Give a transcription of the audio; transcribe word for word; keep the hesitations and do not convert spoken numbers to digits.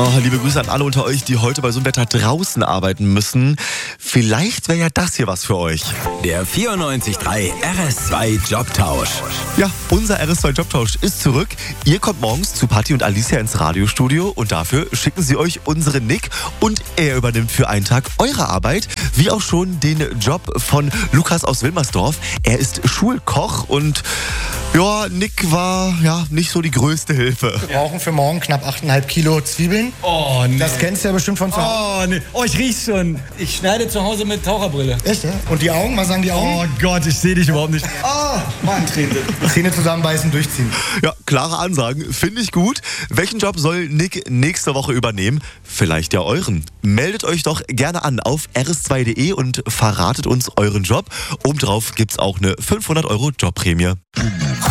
Oh, liebe Grüße an alle unter euch, die heute bei so einem Wetter draußen arbeiten müssen. Vielleicht wäre ja das hier was für euch. Der vierundneunzig Komma drei R S zwei Jobtausch. Ja, unser R S zwei Jobtausch ist zurück. Ihr kommt morgens zu Patti und Alicia ins Radiostudio und dafür schicken sie euch unseren Nick und er übernimmt für einen Tag eure Arbeit, wie auch schon den Job von Lukas aus Wilmersdorf. Er ist Schulkoch und ja, Nick war ja nicht so die größte Hilfe. Wir brauchen für morgen knapp acht Komma fünf Kilo Zwiebeln. Oh, nee. Das kennst du ja bestimmt von zu Hause. Oh, nee. Oh, ich riech's schon. Ich schneide zu Hause mit Taucherbrille. Echt, ja? Und die Augen, was sagen die Augen? Oh Gott, ich sehe dich überhaupt nicht. Oh, Mann, Träne. Zähne zusammenbeißen, durchziehen. Ja, klare Ansagen, finde ich gut. Welchen Job soll Nick nächste Woche übernehmen? Vielleicht ja euren. Meldet euch doch gerne an auf r s zwei punkt d e und verratet uns euren Job. Obendrauf gibt's auch eine fünfhundert Euro Jobprämie.